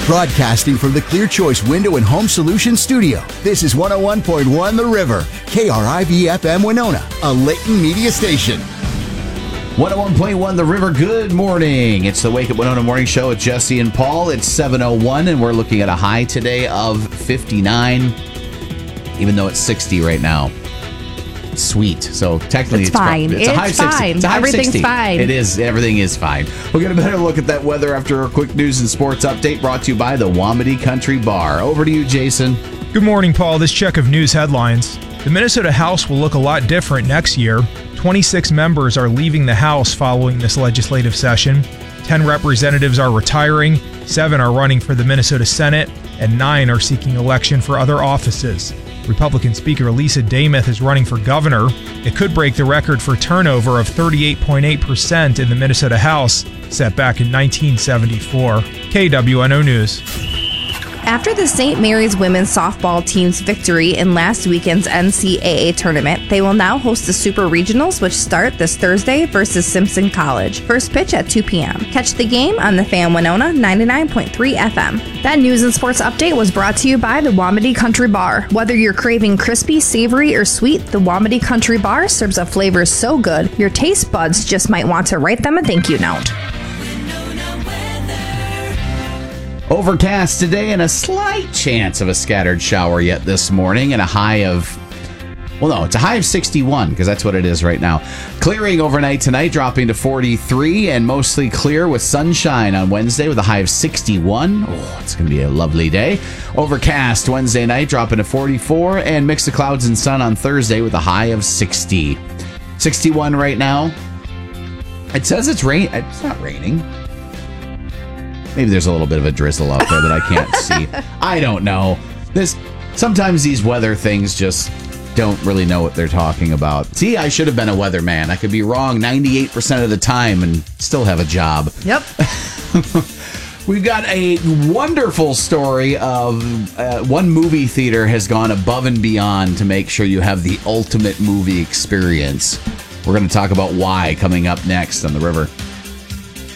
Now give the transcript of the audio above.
Broadcasting from the Clear Choice Window and Home Solutions Studio, this is 101.1 The River, KRIV-FM Winona, a Layton media station. 101.1 The River, good morning. It's the Wake Up Winona Morning Show with Jesse and Paul. It's 7:01, and we're looking at a high today of 59, even though it's 60 right now. It's sweet. So technically it's fine. It's a high 60. Fine. It's a high Everything's 60. fine. It is. Everything is fine. We'll get a better look at that weather after a quick news and sports update brought to you by the Wamedy Country Bar. Over to you, Jason. Good morning, Paul. This check of news headlines. The Minnesota House will look a lot different next year. 26 members are leaving the House following this legislative session. 10 representatives are retiring, 7 are running for the Minnesota Senate, and 9 are seeking election for other offices. Republican Speaker Lisa Dameth is running for governor. It could break the record for turnover of 38.8% in the Minnesota House, set back in 1974. KWNO News. After the St. Mary's women's softball team's victory in last weekend's NCAA tournament, they will now host the Super Regionals, which start this Thursday versus Simpson College. First pitch at 2 p.m. Catch the game on the Fan Winona 99.3 FM. That news and sports update was brought to you by the Wamedy Country Bar. Whether you're craving crispy, savory, or sweet, the Wamedy Country Bar serves up flavors so good, your taste buds just might want to write them a thank you note. Overcast today and a slight chance of a scattered shower yet this morning, and a high of, it's a high of 61 because that's what it is right now. Clearing overnight tonight, dropping to 43, and mostly clear with sunshine on Wednesday with a high of 61. Oh, it's going to be a lovely day. Overcast Wednesday night, dropping to 44, and mix of clouds and sun on Thursday with a high of 60. 61 right now. It says it's not raining. Maybe there's a little bit of a drizzle out there that I can't see. I don't know. Sometimes these weather things just don't really know what they're talking about. See, I should have been a weatherman. I could be wrong 98% of the time and still have a job. Yep. We've got a wonderful story of one movie theater has gone above and beyond to make sure you have the ultimate movie experience. We're going to talk about why coming up next on The River.